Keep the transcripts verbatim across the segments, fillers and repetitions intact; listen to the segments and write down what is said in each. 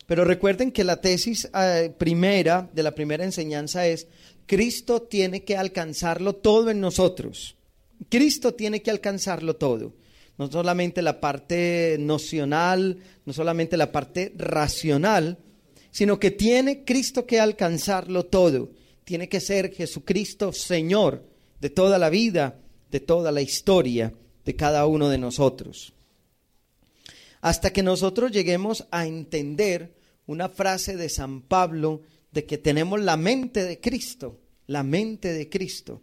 Pero recuerden que la tesis eh, primera de la primera enseñanza es: Cristo tiene que alcanzarlo todo en nosotros. Cristo tiene que alcanzarlo todo. No solamente la parte nocional, no solamente la parte racional, sino que tiene Cristo que alcanzarlo todo. Tiene que ser Jesucristo Señor de toda la vida, de toda la historia de cada uno de nosotros. Hasta que nosotros lleguemos a entender una frase de San Pablo de que tenemos la mente de Cristo, la mente de Cristo.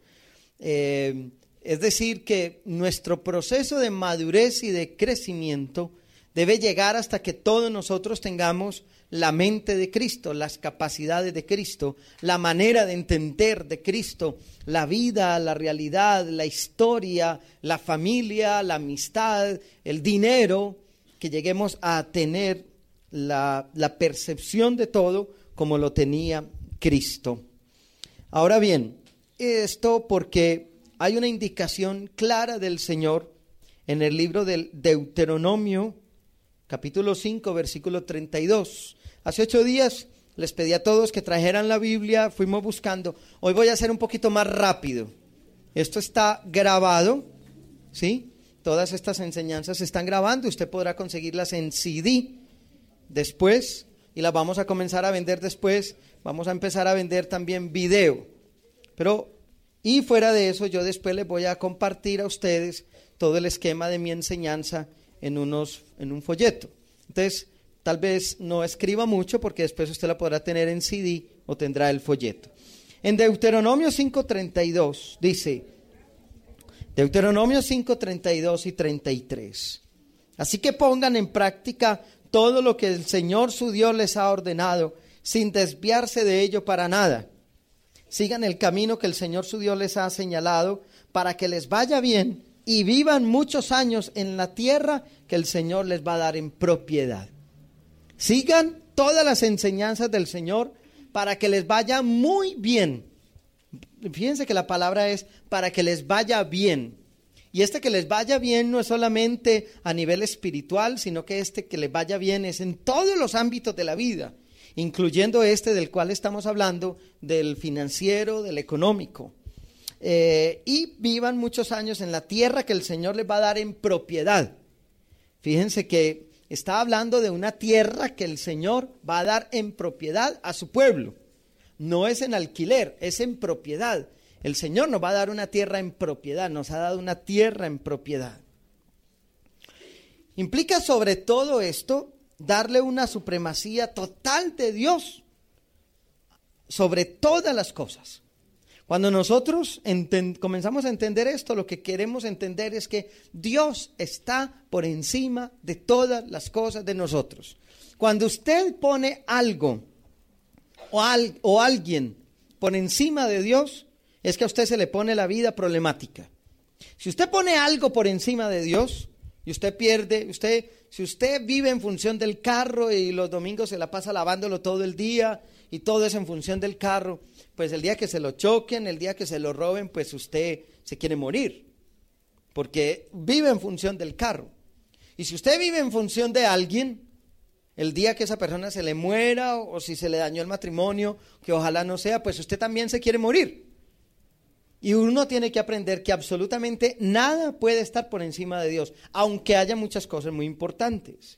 Eh, es decir, que nuestro proceso de madurez y de crecimiento debe llegar hasta que todos nosotros tengamos la mente de Cristo, las capacidades de Cristo, la manera de entender de Cristo, la vida, la realidad, la historia, la familia, la amistad, el dinero, que lleguemos a tener la, la percepción de todo como lo tenía Cristo. Ahora bien, esto porque hay una indicación clara del Señor en el libro del Deuteronomio, capítulo cinco, versículo treinta y dos. Hace ocho días les pedí a todos que trajeran la Biblia, fuimos buscando. Hoy voy a hacer un poquito más rápido. Esto está grabado, ¿sí? Todas estas enseñanzas se están grabando, usted podrá conseguirlas en C D después y las vamos a comenzar a vender después. Vamos a empezar a vender también video. Pero, y fuera de eso, yo después les voy a compartir a ustedes todo el esquema de mi enseñanza en, unos, en un folleto. Entonces, tal vez no escriba mucho porque después usted la podrá tener en C D o tendrá el folleto. En Deuteronomio cinco treinta y dos dice, Deuteronomio cinco treinta y dos y treinta y tres. Así que pongan en práctica todo lo que el Señor su Dios les ha ordenado, sin desviarse de ello para nada. Sigan el camino que el Señor su Dios les ha señalado para que les vaya bien y vivan muchos años en la tierra que el Señor les va a dar en propiedad. Sigan todas las enseñanzas del Señor para que les vaya muy bien. Fíjense que la palabra es para que les vaya bien. Y este que les vaya bien no es solamente a nivel espiritual, sino que este que les vaya bien es en todos los ámbitos de la vida, incluyendo este del cual estamos hablando, del financiero, del económico. Eh, y vivan muchos años en la tierra que el Señor les va a dar en propiedad. Fíjense que está hablando de una tierra que el Señor va a dar en propiedad a su pueblo. No es en alquiler, es en propiedad. El Señor nos va a dar una tierra en propiedad, nos ha dado una tierra en propiedad. Implica sobre todo esto darle una supremacía total de Dios sobre todas las cosas. Cuando nosotros enten- comenzamos a entender esto, lo que queremos entender es que Dios está por encima de todas las cosas de nosotros. Cuando usted pone algo o, al, o alguien por encima de Dios, es que a usted se le pone la vida problemática. Si usted pone algo por encima de Dios y usted pierde, usted, si usted vive en función del carro y los domingos se la pasa lavándolo todo el día y todo es en función del carro, pues el día que se lo choquen, el día que se lo roben, pues usted se quiere morir, porque vive en función del carro. Y si usted vive en función de alguien, el día que esa persona se le muera o, o si se le dañó el matrimonio, que ojalá no sea, pues usted también se quiere morir. Y uno tiene que aprender que absolutamente nada puede estar por encima de Dios, aunque haya muchas cosas muy importantes.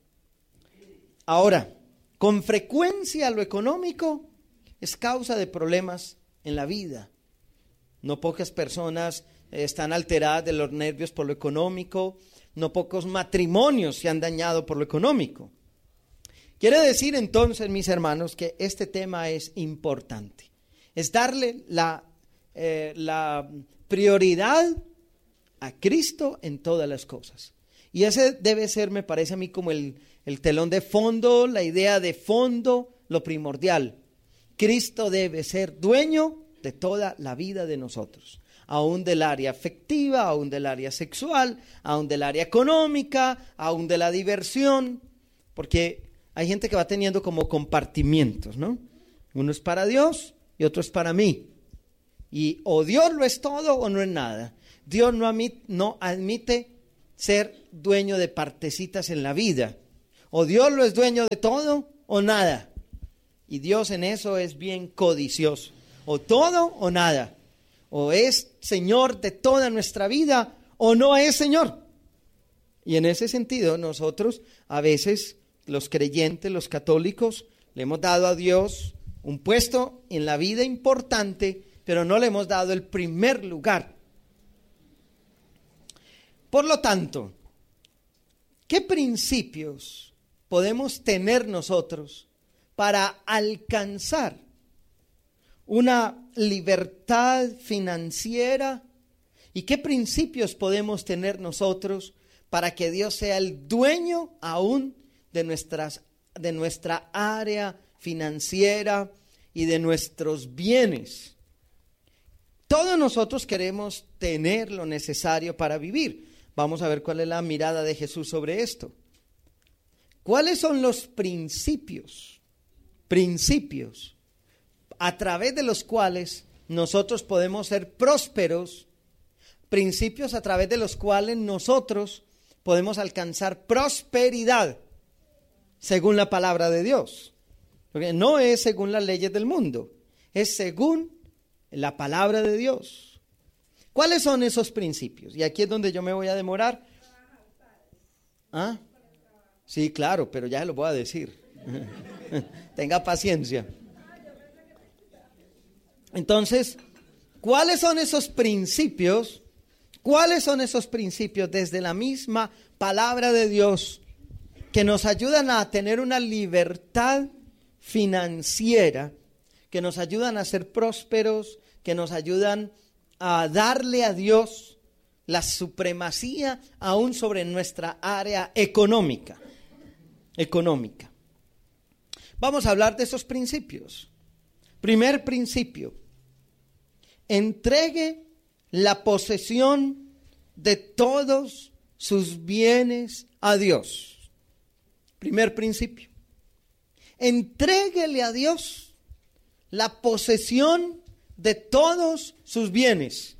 Ahora, con frecuencia lo económico es causa de problemas en la vida. No pocas personas están alteradas de los nervios por lo económico, no pocos matrimonios se han dañado por lo económico. Quiere decir entonces, mis hermanos, que este tema es importante. Es darle la Eh, la prioridad a Cristo en todas las cosas. Y ese debe ser, me parece a mí, como el, el telón de fondo, la idea de fondo, lo primordial. Cristo debe ser dueño de toda la vida de nosotros, aún del área afectiva, aún del área sexual, aún del área económica, aún de la diversión, porque hay gente que va teniendo como compartimientos, ¿no? Uno es para Dios y otro es para mí. Y o Dios lo es todo o no es nada. Dios no admite, no admite ser dueño de partecitas en la vida. O Dios lo es dueño de todo o nada. Y Dios en eso es bien codicioso. O todo o nada. O es Señor de toda nuestra vida o no es Señor. Y en ese sentido nosotros a veces, los creyentes, los católicos, le hemos dado a Dios un puesto en la vida importante, pero no le hemos dado el primer lugar. Por lo tanto, ¿qué principios podemos tener nosotros para alcanzar una libertad financiera? ¿Y qué principios podemos tener nosotros para que Dios sea el dueño aún de nuestras, de nuestra área financiera y de nuestros bienes? Todos nosotros queremos tener lo necesario para vivir. Vamos a ver cuál es la mirada de Jesús sobre esto. ¿Cuáles son los principios, principios a través de los cuales nosotros podemos ser prósperos, principios a través de los cuales nosotros podemos alcanzar prosperidad según la palabra de Dios? Porque no es según las leyes del mundo, es según la palabra de Dios. ¿Cuáles son esos principios? Y aquí es donde yo me voy a demorar. ¿Ah? Sí, claro, pero ya se lo voy a decir. Tenga paciencia. Entonces, ¿cuáles son esos principios? ¿Cuáles son esos principios desde la misma palabra de Dios que nos ayudan a tener una libertad financiera, que nos ayudan a ser prósperos, que nos ayudan a darle a Dios la supremacía aún sobre nuestra área económica? Económica. Vamos a hablar de esos principios. Primer principio: entregue la posesión de todos sus bienes a Dios. Primer principio: entréguele a Dios la posesión de todos sus bienes.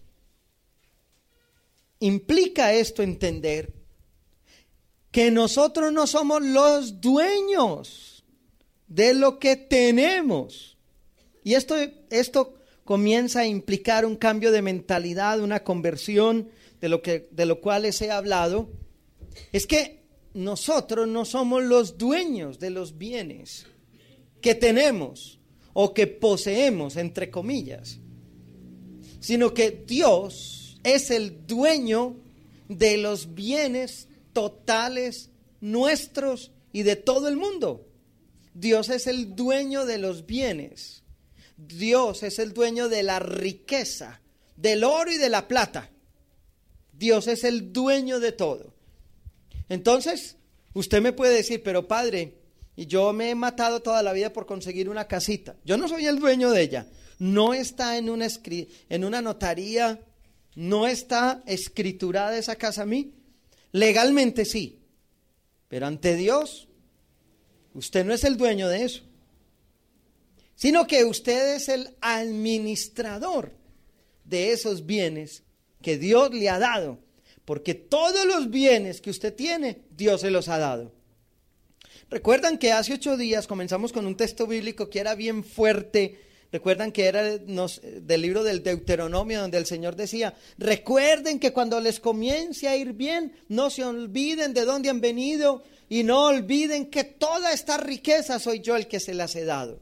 Implica esto entender que nosotros no somos los dueños de lo que tenemos. Y esto, esto comienza a implicar un cambio de mentalidad, una conversión de lo que, de lo cual les he hablado. Es que nosotros no somos los dueños de los bienes que tenemos o que poseemos, entre comillas, sino que Dios es el dueño de los bienes totales nuestros y de todo el mundo. Dios es el dueño de los bienes. Dios es el dueño de la riqueza, del oro y de la plata. Dios es el dueño de todo. Entonces, usted me puede decir, pero padre, y yo me he matado toda la vida por conseguir una casita. Yo no soy el dueño de ella. No está en una, escri- en una notaría, no está escriturada esa casa a mí. Legalmente sí, pero ante Dios, usted no es el dueño de eso, sino que usted es el administrador de esos bienes que Dios le ha dado, porque todos los bienes que usted tiene, Dios se los ha dado. Recuerdan que hace ocho días comenzamos con un texto bíblico que era bien fuerte. Recuerdan que era nos, del libro del Deuteronomio, donde el Señor decía: recuerden que cuando les comience a ir bien, no se olviden de dónde han venido y no olviden que toda esta riqueza soy yo el que se las he dado.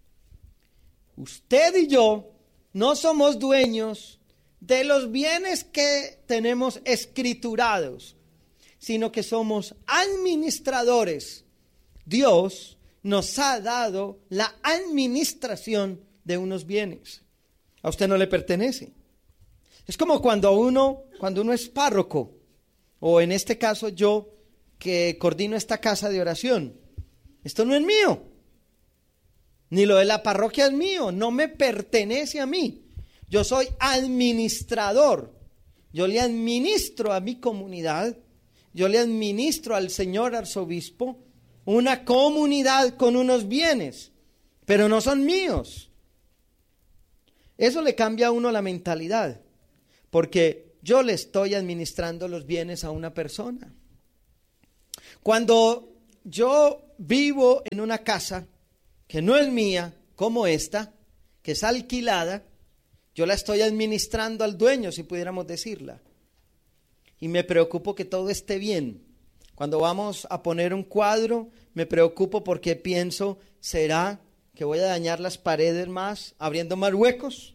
Usted y yo no somos dueños de los bienes que tenemos escriturados, sino que somos administradores. Dios nos ha dado la administración de unos bienes. A usted no le pertenece. Es como cuando uno, cuando uno es párroco, o en este caso yo que coordino esta casa de oración. Esto no es mío, ni lo de la parroquia es mío, no me pertenece a mí. Yo soy administrador. Yo le administro a mi comunidad, yo le administro al señor arzobispo una comunidad con unos bienes, pero no son míos. Eso le cambia a uno la mentalidad, porque yo le estoy administrando los bienes a una persona. Cuando yo vivo en una casa que no es mía, como esta, que es alquilada, yo la estoy administrando al dueño, si pudiéramos decirla. Y me preocupo que todo esté bien. Cuando vamos a poner un cuadro, me preocupo porque pienso, ¿será que voy a dañar las paredes más, abriendo más huecos?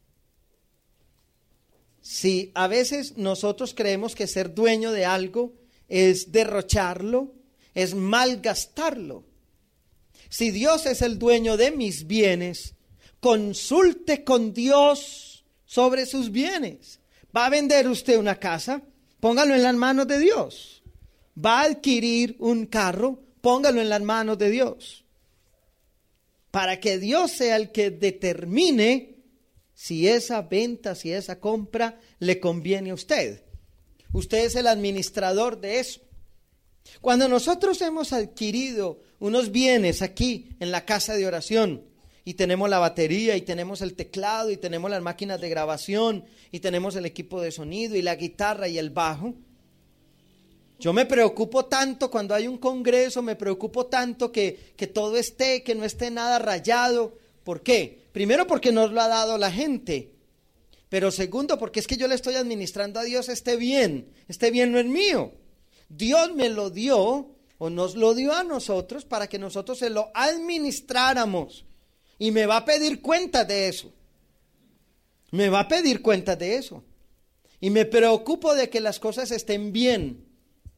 Si a veces nosotros creemos que ser dueño de algo es derrocharlo, es malgastarlo. Si Dios es el dueño de mis bienes, consulte con Dios sobre sus bienes. ¿Va a vender usted una casa? Póngalo en las manos de Dios. ¿Va a adquirir un carro? Póngalo en las manos de Dios. Para que Dios sea el que determine si esa venta, si esa compra le conviene a usted. Usted es el administrador de eso. Cuando nosotros hemos adquirido unos bienes aquí en la casa de oración y tenemos la batería y tenemos el teclado y tenemos las máquinas de grabación y tenemos el equipo de sonido y la guitarra y el bajo, yo me preocupo tanto cuando hay un congreso, me preocupo tanto que, que todo esté, que no esté nada rayado. ¿Por qué? Primero porque nos lo ha dado la gente, pero segundo porque es que yo le estoy administrando a Dios este bien, este bien no es mío. Dios me lo dio o nos lo dio a nosotros para que nosotros se lo administráramos y me va a pedir cuentas de eso. Me va a pedir cuentas de eso. Y me preocupo de que las cosas estén bien,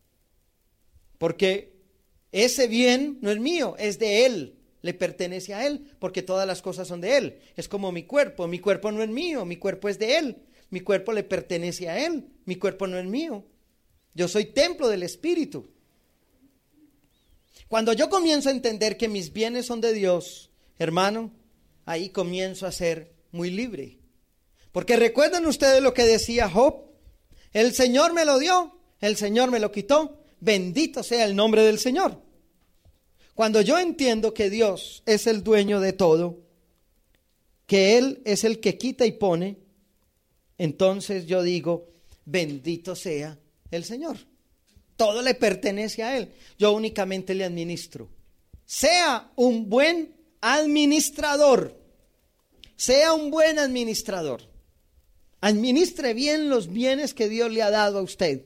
porque ese bien no es mío, es de Él. Le pertenece a Él, porque todas las cosas son de Él. Es como mi cuerpo, mi cuerpo no es mío, mi cuerpo es de Él. Mi cuerpo le pertenece a Él, mi cuerpo no es mío. Yo soy templo del Espíritu. Cuando yo comienzo a entender que mis bienes son de Dios, hermano, ahí comienzo a ser muy libre. Porque recuerdan ustedes lo que decía Job: el Señor me lo dio, el Señor me lo quitó, bendito sea el nombre del Señor. Cuando yo entiendo que Dios es el dueño de todo, que Él es el que quita y pone, entonces yo digo, bendito sea el Señor. Todo le pertenece a Él. Yo únicamente le administro. Sea un buen administrador. Sea un buen administrador. Administre bien los bienes que Dios le ha dado a usted.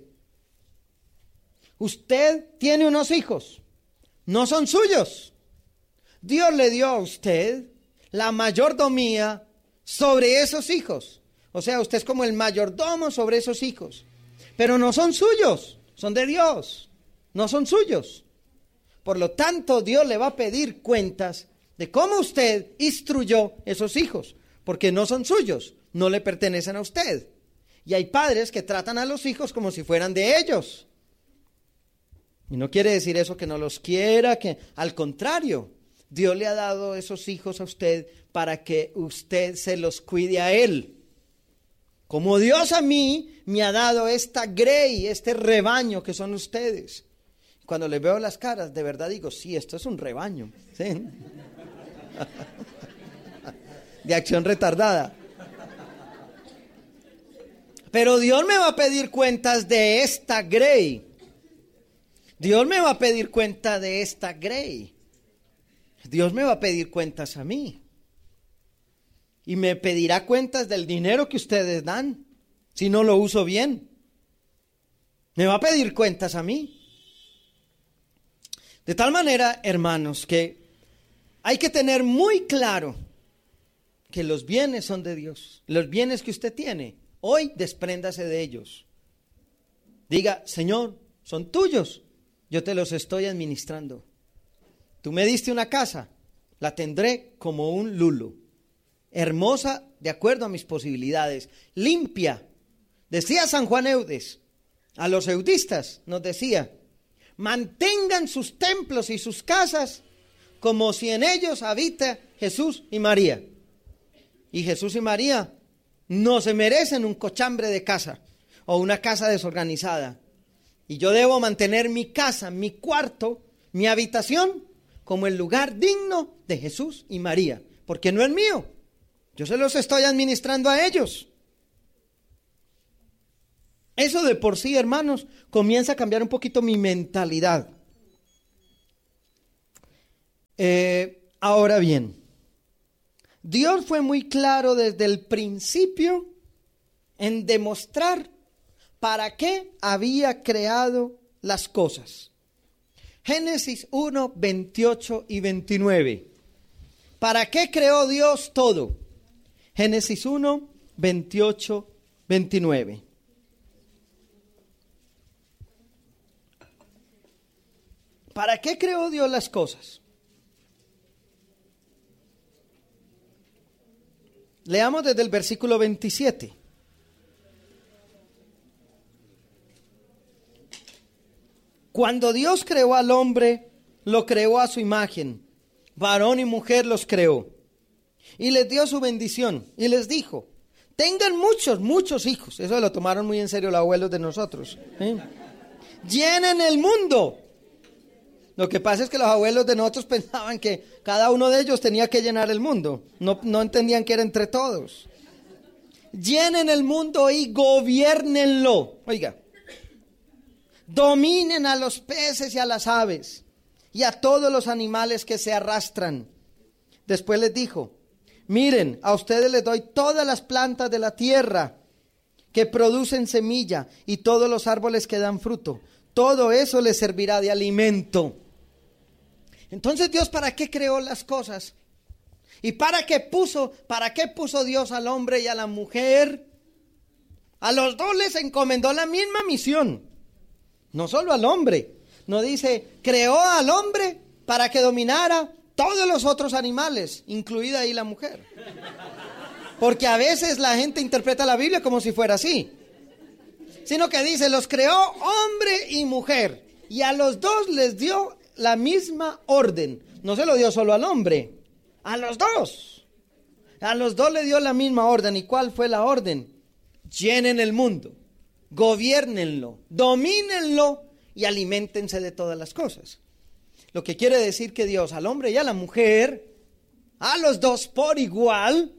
Usted tiene unos hijos. No son suyos. Dios le dio a usted la mayordomía sobre esos hijos. O sea, usted es como el mayordomo sobre esos hijos. Pero no son suyos, son de Dios. No son suyos. Por lo tanto, Dios le va a pedir cuentas de cómo usted instruyó esos hijos. Porque no son suyos, no le pertenecen a usted. Y hay padres que tratan a los hijos como si fueran de ellos. Y no quiere decir eso que no los quiera, que al contrario, Dios le ha dado esos hijos a usted para que usted se los cuide a Él. Como Dios a mí me ha dado esta grey, este rebaño que son ustedes. Cuando les veo las caras, de verdad digo, sí, esto es un rebaño. ¿Sí? De acción retardada. Pero Dios me va a pedir cuentas de esta grey. Dios me va a pedir cuenta de esta grey. Dios me va a pedir cuentas a mí. Y me pedirá cuentas del dinero que ustedes dan, si no lo uso bien. Me va a pedir cuentas a mí. De tal manera, hermanos, que hay que tener muy claro que los bienes son de Dios. Los bienes que usted tiene, hoy despréndase de ellos. Diga, Señor, son tuyos. Yo te los estoy administrando. Tú me diste una casa, la tendré como un lulo. Hermosa de acuerdo a mis posibilidades. Limpia. Decía San Juan Eudes, a los eudistas nos decía, mantengan sus templos y sus casas como si en ellos habita Jesús y María. Y Jesús y María no se merecen un cochambre de casa o una casa desorganizada. Y yo debo mantener mi casa, mi cuarto, mi habitación como el lugar digno de Jesús y María, porque no es mío. Yo se los estoy administrando a ellos. Eso de por sí, hermanos, comienza a cambiar un poquito mi mentalidad. Ahora bien, Dios fue muy claro desde el principio en demostrar para qué había creado las cosas. Génesis uno, veintiocho y veintinueve. ¿Para qué creó Dios todo? Génesis uno, veintiocho, veintinueve. ¿Para qué creó Dios las cosas? Leamos desde el versículo veintisiete. Cuando Dios creó al hombre, lo creó a su imagen. Varón y mujer los creó. Y les dio su bendición. Y les dijo, tengan muchos, muchos hijos. Eso lo tomaron muy en serio los abuelos de nosotros. ¿Eh? Llenen el mundo. Lo que pasa es que los abuelos de nosotros pensaban que cada uno de ellos tenía que llenar el mundo. No, no entendían que era entre todos. Llenen el mundo y gobiernenlo. Oiga. Dominen a los peces y a las aves y a todos los animales que se arrastran. Después les dijo, miren, a ustedes les doy todas las plantas de la tierra que producen semilla y todos los árboles que dan fruto. Todo eso les servirá de alimento. Entonces, Dios, ¿para qué creó las cosas? ¿Y para qué puso, para qué puso Dios al hombre y a la mujer? A los dos les encomendó la misma misión. No solo al hombre. No dice, creó al hombre para que dominara todos los otros animales, incluida ahí la mujer. Porque a veces la gente interpreta la Biblia como si fuera así. Sino que dice, los creó hombre y mujer. Y a los dos les dio la misma orden. No se lo dio solo al hombre, a los dos. A los dos le dio la misma orden. ¿Y cuál fue la orden? Llenen el mundo. Gobiernenlo, domínenlo y aliméntense de todas las cosas. Lo que quiere decir que Dios al hombre y a la mujer, a los dos por igual,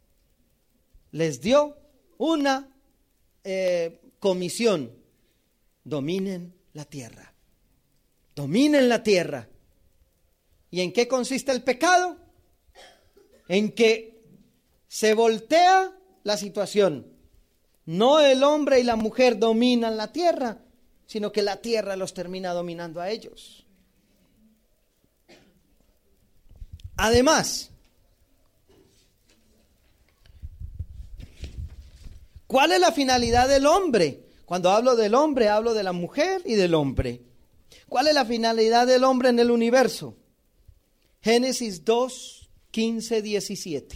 les dio una eh, comisión. Dominen la tierra. Dominen la tierra. ¿Y en qué consiste el pecado? En que se voltea la situación. No el hombre y la mujer dominan la tierra, sino que la tierra los termina dominando a ellos. Además, ¿cuál es la finalidad del hombre? Cuando hablo del hombre, hablo de la mujer y del hombre. ¿Cuál es la finalidad del hombre en el universo? Génesis dos, quince, diecisiete.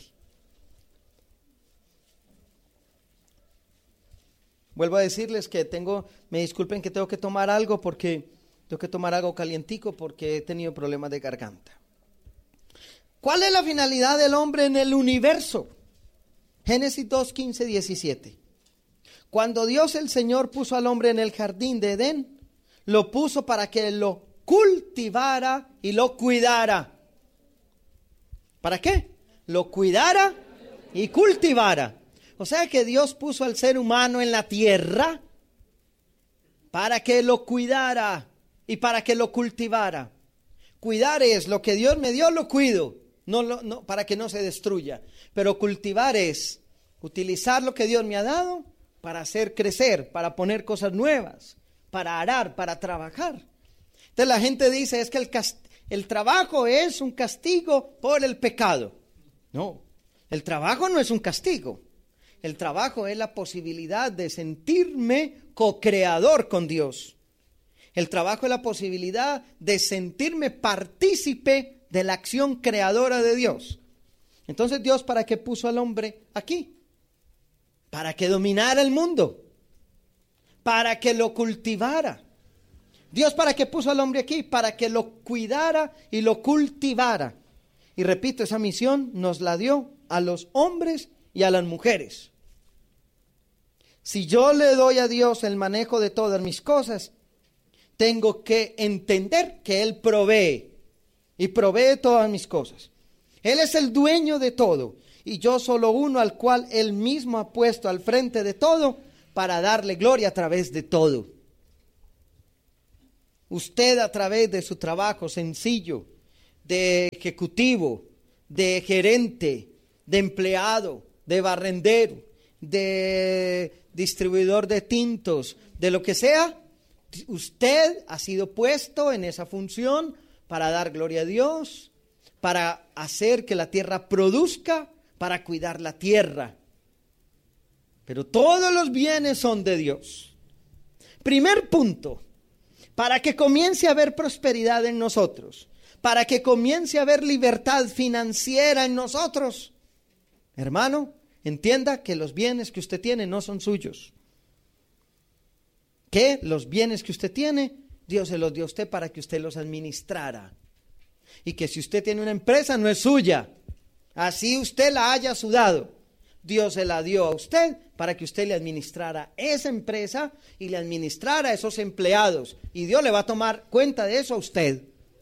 Vuelvo a decirles que tengo, me disculpen que tengo que tomar algo porque tengo que tomar algo calientico porque he tenido problemas de garganta. ¿Cuál es la finalidad del hombre en el universo? Génesis dos, quince, diecisiete. Cuando Dios el Señor puso al hombre en el jardín de Edén, lo puso para que lo cultivara y lo cuidara. ¿Para qué? Lo cuidara y cultivara. O sea que Dios puso al ser humano en la tierra para que lo cuidara y para que lo cultivara. Cuidar es lo que Dios me dio, lo cuido, no, lo, no, para que no se destruya. Pero cultivar es utilizar lo que Dios me ha dado para hacer crecer, para poner cosas nuevas, para arar, para trabajar. Entonces la gente dice, es que el, cast- el trabajo es un castigo por el pecado. No, el trabajo no es un castigo. El trabajo es la posibilidad de sentirme co-creador con Dios. El trabajo es la posibilidad de sentirme partícipe de la acción creadora de Dios. Entonces, ¿Dios para qué puso al hombre aquí? Para que dominara el mundo, para que lo cultivara. ¿Dios para qué puso al hombre aquí? Para que lo cuidara y lo cultivara. Y repito, esa misión nos la dio a los hombres y a las mujeres. Si yo le doy a Dios el manejo de todas mis cosas, tengo que entender que Él provee y provee todas mis cosas. Él es el dueño de todo y yo solo uno al cual Él mismo ha puesto al frente de todo para darle gloria a través de todo. Usted a través de su trabajo sencillo, de ejecutivo, de gerente, de empleado, de barrendero, de distribuidor de tintos, de lo que sea, usted ha sido puesto en esa función para dar gloria a Dios, para hacer que la tierra produzca, para cuidar la tierra. Pero todos los bienes son de Dios. Primer punto, para que comience a haber prosperidad en nosotros, para que comience a haber libertad financiera en nosotros, hermano, entienda que los bienes que usted tiene no son suyos. Que los bienes que usted tiene, Dios se los dio a usted para que usted los administrara. Y que si usted tiene una empresa, no es suya. Así usted la haya sudado. Dios se la dio a usted para que usted le administrara esa empresa y le administrara a esos empleados. Y Dios le va a tomar cuenta de eso a usted.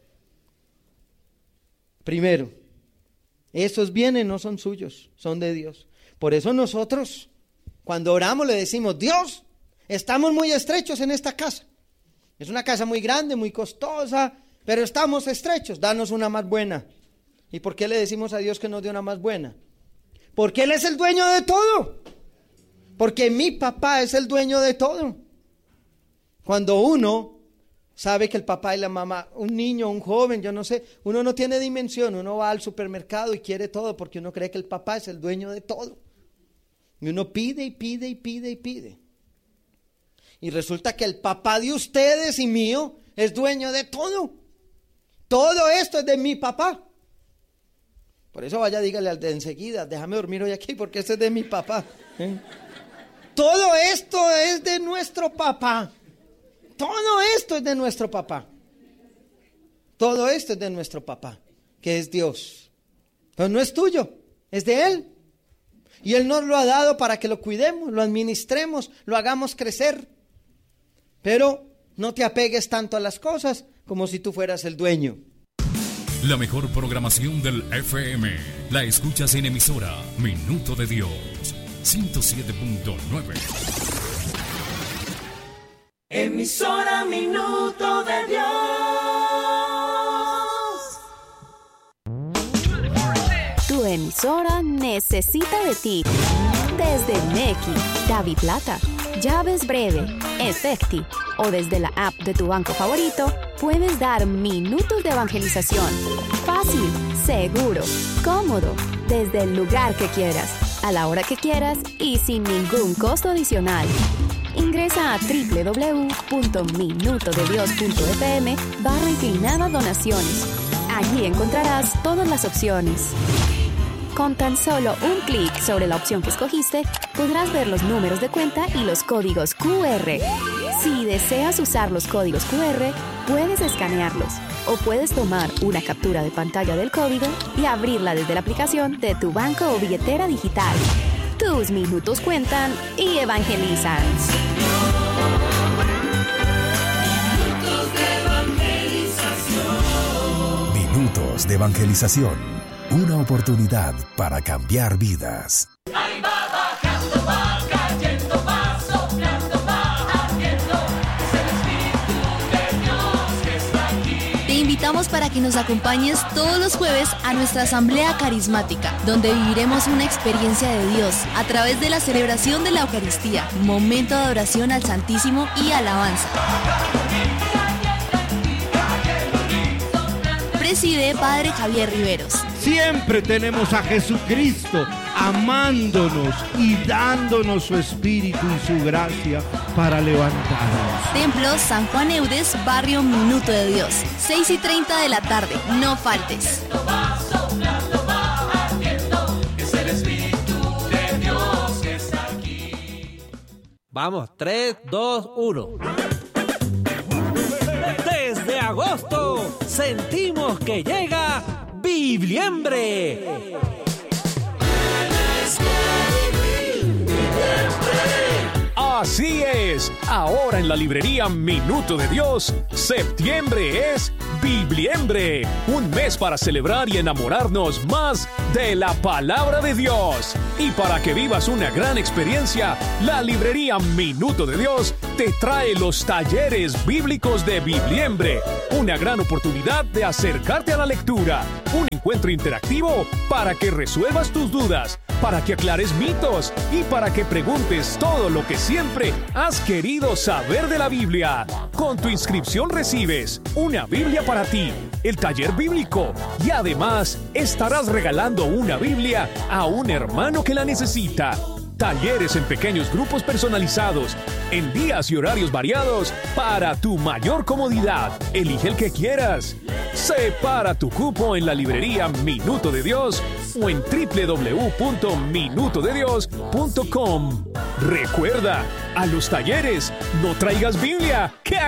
Primero, esos bienes no son suyos, son de Dios. Por eso nosotros, cuando oramos, le decimos: Dios, estamos muy estrechos en esta casa. Es una casa muy grande, muy costosa, pero estamos estrechos, danos una más buena. ¿Y por qué le decimos a Dios que nos dé una más buena? Porque Él es el dueño de todo. Porque mi papá es el dueño de todo. Cuando uno sabe que el papá y la mamá, un niño, un joven, yo no sé, uno no tiene dimensión, uno va al supermercado y quiere todo porque uno cree que el papá es el dueño de todo. Y uno pide y pide y pide y pide. Y resulta que el papá de ustedes y mío es dueño de todo. Todo esto es de mi papá. Por eso vaya, dígale al de enseguida: déjame dormir hoy aquí porque este es de mi papá. ¿Eh? Todo esto es de nuestro papá. Todo esto es de nuestro papá. Todo esto es de nuestro papá, que es Dios. Pero no es tuyo, es de Él. Y Él nos lo ha dado para que lo cuidemos, lo administremos, lo hagamos crecer. Pero no te apegues tanto a las cosas como si tú fueras el dueño. La mejor programación del F M la escuchas en emisora Minuto de Dios, ciento siete punto nueve. Emisora Minuto de Dios. Tu emisora necesita de ti. Desde Nequi, DaviPlata, Llaves Breve, Efecti o desde la app de tu banco favorito, puedes dar minutos de evangelización. Fácil, seguro, cómodo, desde el lugar que quieras, a la hora que quieras y sin ningún costo adicional. Ingresa a doble u doble u doble u punto minuto de dios punto f m barra inclinada donaciones. Allí encontrarás todas las opciones. Con tan solo un clic sobre la opción que escogiste, podrás ver los números de cuenta y los códigos cu erre. Si deseas usar los códigos cu erre, puedes escanearlos o puedes tomar una captura de pantalla del código y abrirla desde la aplicación de tu banco o billetera digital. Tus minutos cuentan y evangelizan. Minutos de evangelización. Una oportunidad para cambiar vidas. Ahí va bajando, va cayendo, va soplando, va ardiendo. Es el Espíritu de Dios que está aquí. Te invitamos para que nos acompañes todos los jueves a nuestra asamblea carismática, donde viviremos una experiencia de Dios a través de la celebración de la Eucaristía, momento de adoración al Santísimo y alabanza. Preside Padre Javier Riveros. Siempre tenemos a Jesucristo amándonos y dándonos su espíritu y su gracia para levantarnos. Templo San Juan Eudes, barrio Minuto de Dios, seis y treinta de la tarde. No faltes. Vamos, tres, dos, uno. Desde agosto sentimos que llega Bibliembre. Así es, ahora en la librería Minuto de Dios, septiembre es Bibliembre, un mes para celebrar y enamorarnos más de la palabra de Dios. Y para que vivas una gran experiencia, la librería Minuto de Dios te trae los talleres bíblicos de Bibliembre, una gran oportunidad de acercarte a la lectura, un encuentro interactivo para que resuelvas tus dudas, para que aclares mitos y para que preguntes todo lo que siempre has querido saber de la Biblia. Con tu inscripción recibes una Biblia para ti, el taller bíblico y además estarás regalando una Biblia a un hermano que la necesita. Talleres en pequeños grupos personalizados, en días y horarios variados para tu mayor comodidad. Elige el que quieras. Separa tu cupo en la librería Minuto de Dios o en doble u doble u doble u punto minuto de dios punto com. Recuerda, a los talleres no traigas Biblia, que